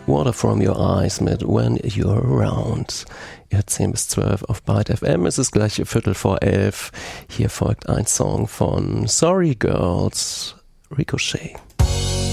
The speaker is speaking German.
Water from Your Eyes mit When You're Around. Ihr hört 10 bis 12 auf Byte FM. Es ist gleich 11:15. Hier folgt ein Song von Sorry Girls, Ricochet.